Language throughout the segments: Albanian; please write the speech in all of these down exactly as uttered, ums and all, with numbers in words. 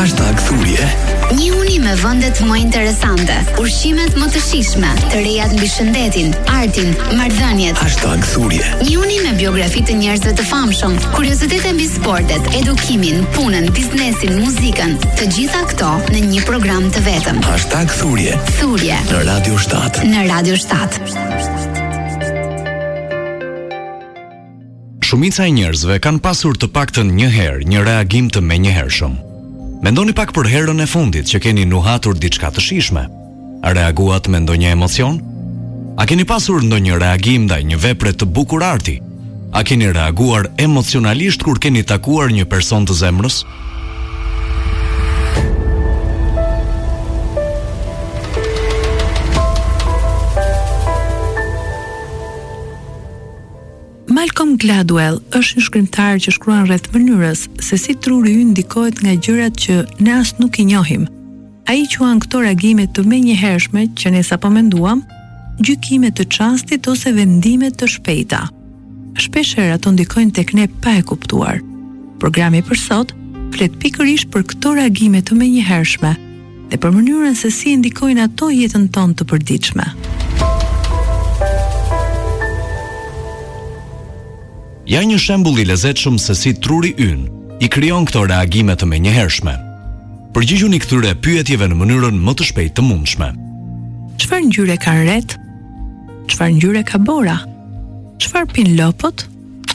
Hashtag thurje. Njihuni me vendet më interesante, ushqimet më të shijshme, të rejat mbi shëndetin, artin, marrëdhëniet. Hashtag thurje. Njihuni me biografi të njerëzve të famshëm, kuriozitete mbi sportet, edukimin, punën, biznesin, muzikën, të gjitha këto në një program të vetëm. Hashtag thurje. Thurje Në Radio shtat. Në Radio shtat. Shumica e njerëzve kanë pasur të paktën një herë një reagim të menjëhershëm. Mendoni pak për herën e fundit që keni nuhatur diçka të shijshme. A reaguat me ndonjë emocion? A keni pasur ndonjë reagim ndaj një vepre të bukur arti? A keni reaguar emocionalisht kur keni takuar një person të zemrës? Malcolm Gladwell është një shkrimtar që shkruan rreth mënyrës se si truri ynë ndikohet nga gjërat që ne as nuk i njohim. Ai quan këto reagime të menjëhershme që ne sapo menduam, gjykime të çastit ose vendime të shpejta. Shpeshherë ato ndikojnë tek ne pa e kuptuar. Programi për sot flet pikërisht për këto reagime të menjëhershme dhe për mënyrën se si ndikojnë ato jetën tonë të përditshme. Ja një shembull i lezetshëm se si truri ynë i krijon këto reagime të menjëhershme. Përgjigjuni këtyre pyetjeve në mënyrën më të shpejtë të mundshme. Çfarë ngjyre ka rret? Çfarë ngjyre ka bora? Çfarë pin lopët?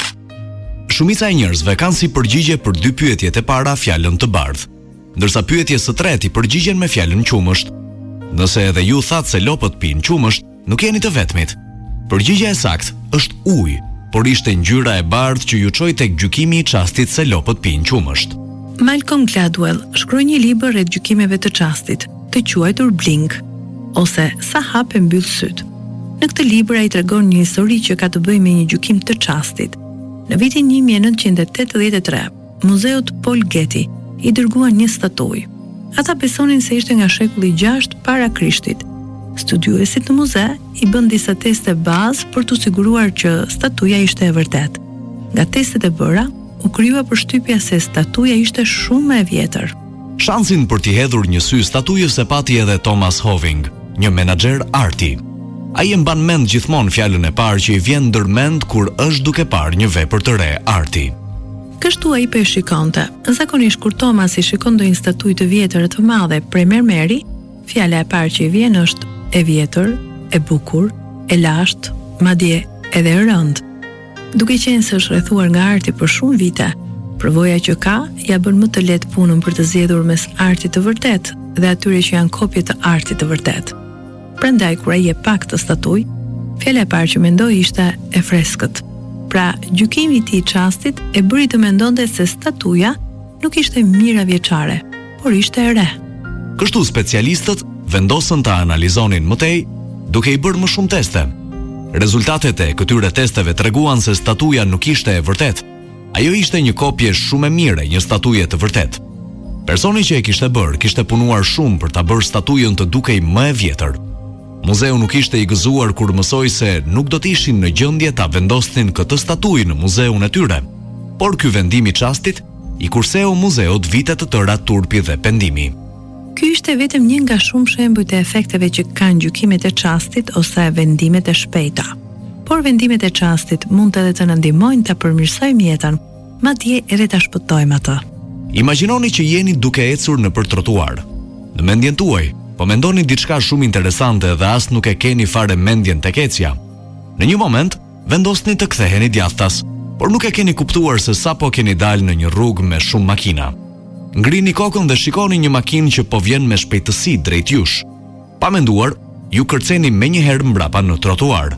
Shumica e njerëzve kanë si përgjigje për dy pyetjet e para fjalën të bardhë, ndërsa pyetjes së tretë i përgjigjen me fjalën qumësht. Nëse edhe ju thatë se lopët pinë qumësht, nuk jeni të vetmit. Përgjigjja e saktë është ujë, por ishte ngjyra e bardhë që ju çoi tek gjykimi i çastit se lopët pinë qumësht. Malcolm Gladwell shkroi një libër rreth gjykimeve të çastit, të quajtur Blink, ose Sa hap e mbyll syt. Në këtë libër ai tregon një histori që ka të bëjë me një gjykim të çastit. Në vitin një mijë e nëntëqind e tetëdhjetë e tre, Muzeut Paul Getty i dërguan një statujë. Ata besonin se ishte nga shekulli i gjashtë para Krishtit. Studiuesit në muze i bën disa teste bazë për të siguruar që statuja ishte e vërtet. Nga testet e bëra, u krijua përshtypja se statuja ishte shumë e vjetër. Shansin për t'i hedhur një sy statujës e pati edhe Thomas Hoving, një menaxher arti. Ai e mban mend gjithmonë fjalën e parë që i vjen ndërmend kur është duke parë një vepër të re arti. Kështu ai po e shikonte. Zakonisht kur Thomas i shikon ndonjë statujë të vjetër të madhe prej mermeri, fjala e parë që i vjen është e vjetër, e bukur, e lashtë, madje edhe e rëndë. Duke qenë se është rrethuar nga arti për shumë vite, përvoja që ka ja bën më të lehtë punën për të zgjedhur mes artit të vërtet dhe atyre që janë kopje të artit të vërtet. Prandaj kur ai e pa këtë statujë, fjala e parë që mendoi ishte e freskët. Pra, gjykimi i tij i çastit e bëri të mendonte se statuja nuk ishte mijëravjeçare, por ishte e re. Kështu specialistët vendosën ta analizonin më tej, duke i bërë më shumë teste. Rezultatet e këtyre testeve treguan se statuja nuk ishte e vërtet. Ajo ishte një kopje shumë e mire një statuje të vërtet. Personi që e kishte bërë kishte punuar shumë për ta bërë statujën të dukej më e vjetër. Muzeu nuk ishte i gëzuar kur mësoi se nuk do të ishin në gjendje ta vendosnin këtë statujë në muzeun e tyre. Por ky vendim i çastit i kurseu muzeut vite të tëra turpi dhe pendimi. Ky ishte vetëm një nga shumë shembujt e efekteve që kanë gjykimet e çastit ose vendimet e shpejta. Por vendimet e çastit mund edhe të na ndihmojnë ta përmirësojmë jetën, madje edhe ta shpëtojmë atë. Imagjinoni që jeni duke ecur nëpër trotuar. Në mendjen tuaj, po mendoni diçka shumë interesante dhe as nuk e keni fare mendjen tek ecja. Në një moment, vendosni të ktheheni djathtas, por nuk e keni kuptuar se sapo keni dalë në një rrugë me shumë makina. Ngrini kokën dhe shikoni një makinë që po vjen me shpejtësi drejt jush. Pa menduar, ju kërceni menjëherë mbrapa në trotuar.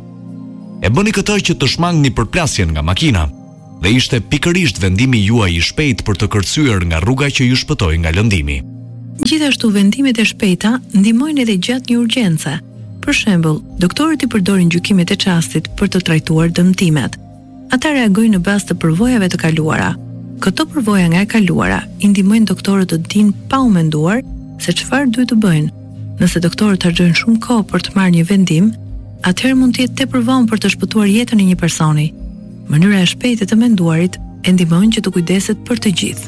E bëni këtë që të shmangni përplasjen nga makina, dhe ishte pikërisht vendimi juaj i shpejt për të kërcyer nga rruga që ju shpëtoi nga lëndimi. Gjithashtu vendimet e shpejta ndihmojnë edhe gjatë një urgjence. Për shembull, doktorët i përdorin gjykimet e çastit për të trajtuar dëmtimet. Ata reagojnë në bazë të përvojave të kaluara. Këto përvoja nga e kaluara i ndihmojnë doktorët të dinë pa u menduar se çfarë duhet të bëjnë. Nëse doktorët harxojnë shumë kohë për të marrë një vendim, atëherë mund të jetë tepër vonë për të shpëtuar jetën e një personi. Mënyra e shpejtë të menduarit e ndihmon që të kujdeset për të gjithë.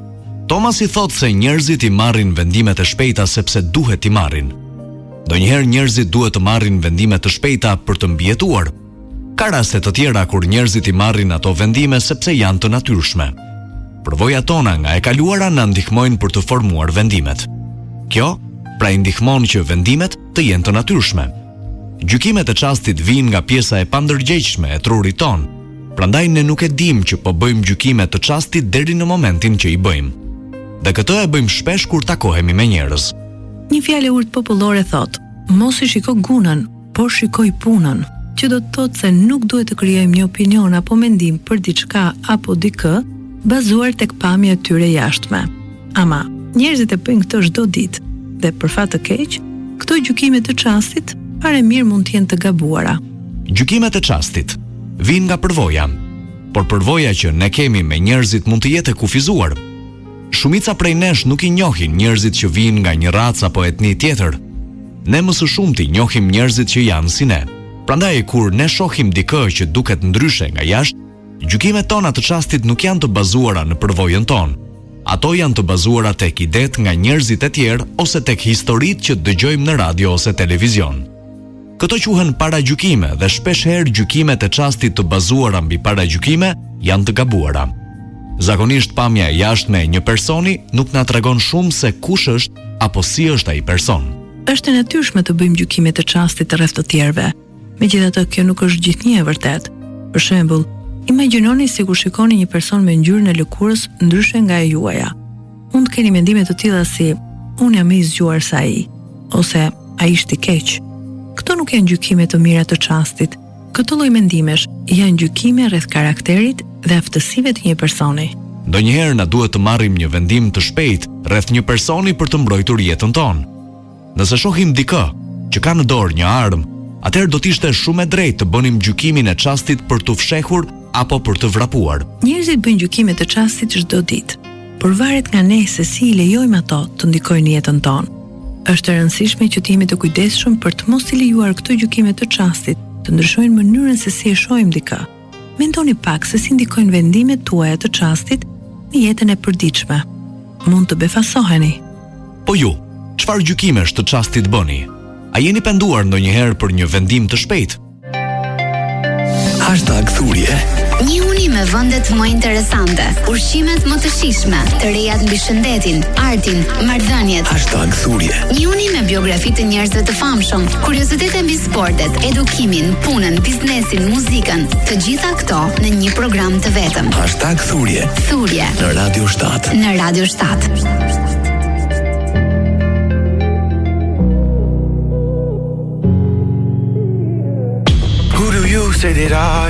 Thomas i thot se njerëzit i marrin vendimet e shpejta sepse duhet i marrin. Donjëherë njerëzit duhet të marrin vendime të shpejta për të mbijetuar. Ka raste të tjera kur njerëzit i marrin ato vendime sepse janë të natyrshme. Përvojat tona nga e kaluara na ndihmojnë për të formuar vendimet. Kjo pra i ndihmon që vendimet të jenë të natyrshme. Gjykimet e çastit vijnë nga pjesa e pandërgjegjshme e trurit ton. Prandaj ne nuk e dim që po bëjmë gjykime të çastit deri në momentin që i bëjmë. Dhe këtë e bëjmë shpesh kur takohemi me njerëz. Një fjalë e urtë popullore thot: mos i shiko gunën, por shikoj punën, që do të thotë se nuk duhet të krijojmë një opinion apo mendim për diçka apo dikë bazuar tek pamja e tyre jashtme. Ama njerëzit e bëjnë këtë çdo ditë dhe për fat të keq, këto gjykime të çastit pare mirë mund të jenë të gabuara. Gjykimet e çastit vijnë nga përvoja, por përvoja që ne kemi me njerëzit mund të jetë e kufizuar. Shumica prej nesh nuk i njohin njerëzit që vijnë nga një racë apo etni tjetër. Ne më së shumti njohim njerëzit që janë si ne. Prandaj kur ne shohim dikë që duket ndryshe nga jashtë, gjykimet tona të çastit nuk janë të bazuara në përvojën tonë. Ato janë të bazuara tek idet nga njerëzit e tjerë ose tek historitë që dëgjojmë në radio ose televizion. Këto quhen paragjykime dhe shpesh herë gjykimet e çastit të bazuara mbi paragjykime janë të gabuara. Zakonisht pamja e jashtme e një personi nuk na tregon shumë se kush është apo si është ai person. Është e natyrshme të bëjmë gjykime të çastit rreth të tjerëve. Megjithatë, kjo nuk është gjithnjë e vërtet. Për shembull, imagjinoni sikur shikoni një person me ngjyrën e lëkurës ndryshe nga e juaja. Mund të keni mendime të tilla si: unë jam më i zgjuar se ai, ose ai ishte i keq. Këto nuk janë gjykime të mira të çastit. Këto lloj mendimesh janë gjykime rreth karakterit dhe aftësive të një personi. Ndonjëherë na duhet të marrim një vendim të shpejtë rreth një personi për të mbrojtur jetën tonë. Nëse shohim dikë që ka në dorë një armë, atëherë do të ishte shumë e drejtë të bënim gjykimin e çastit për të fshehur apo për të vrapuar. Njerëzit bëjnë gjykime të çastit çdo ditë, por varet nga ne se si i lejojmë ato të ndikojnë jetën tonë. Është e rëndësishme që të jemi të kujdesshëm për të mos i lejuar këto gjykime të çastit të ndryshojnë mënyrën se si e shohim dikë. Mendoni pak se si ndikojnë vendimet tuaja të çastit në jetën e përditshme. Mund të befasoheni. Po ju, çfarë gjykimesh të çastit bëni? A jeni penduar ndonjëherë për një vendim të shpejtë? Hashtag thurje. Një uni me vendet më interesante, ushqimet më të shijshme, të rejat mbi shëndetin, artin, marrëdhëniet. Hashtag thurje. Një uni me biografi të njerëzve të famshëm, kuriozitete mbi sportet, edukimin, punën, biznesin, muzikën, të gjitha këto në një program të vetëm. Hashtag thurje. Thurje Në Radio shtat. në Radio shtat. Who do you say that I